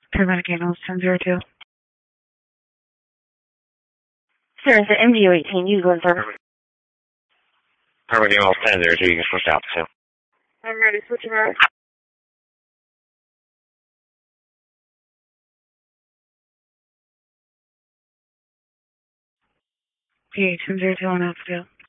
Paramedic Animals 1002. Sir, it's the MDU-18. You going service? Paramedic Animals 1002. You can switch out to. I'm ready. Switching out. PA 1002 on Alphaville.